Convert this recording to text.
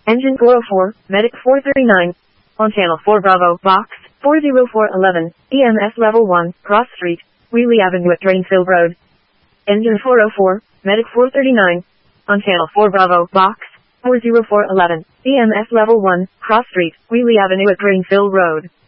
Engine 404, Medic 439. On Channel 4 Bravo, Box 40411, EMS Level 1, Cross Street, Wheelie Avenue at Dranesville Road. Engine 404, Medic 439. On Channel 4 Bravo, Box 40411, EMS Level 1, Cross Street, Wheelie Avenue at Dranesville Road.